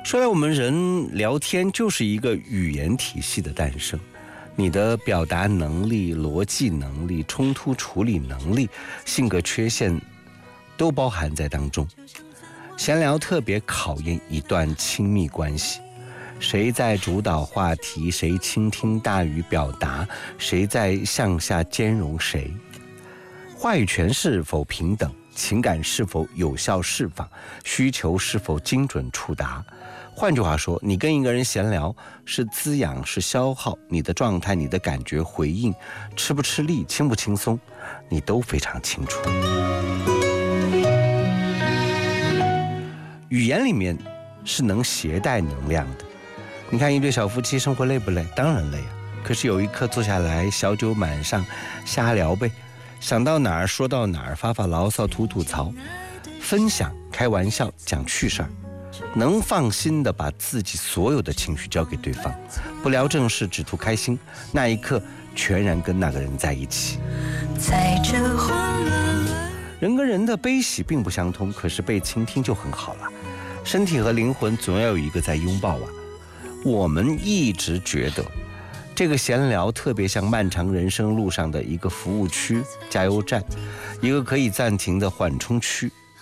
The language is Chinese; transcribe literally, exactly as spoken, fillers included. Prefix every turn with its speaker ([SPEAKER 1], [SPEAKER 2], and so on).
[SPEAKER 1] 说来我们人聊天就是一个语言体系的诞生，你的表达能力、逻辑能力、冲突处理能力、性格缺陷都包含在当中。闲聊特别考验一段亲密关系，谁在主导话题，谁倾听大于表达，谁在向下兼容谁，话语权是否平等，情感是否有效释放，需求是否精准触达。换句话说，你跟一个人闲聊是滋养是消耗，你的状态、你的感觉、回应，吃不吃力、轻不轻松，你都非常清楚。语言里面是能携带能量的。你看一对小夫妻生活累不累？当然累啊。可是有一刻坐下来，小酒满上，瞎聊呗，想到哪儿说到哪儿，发发牢骚，吐吐槽，分享、开玩笑、讲趣事儿，能放心的把自己所有的情绪交给对方，不聊正事，只图开心，那一刻全然跟那个人在一起。在这人跟人的悲喜并不相通，可是被倾听就很好了。身体和灵魂总要有一个在拥抱啊。我们一直觉得这个闲聊特别像漫长人生路上的一个服务区、加油站，一个可以暂停的缓冲区。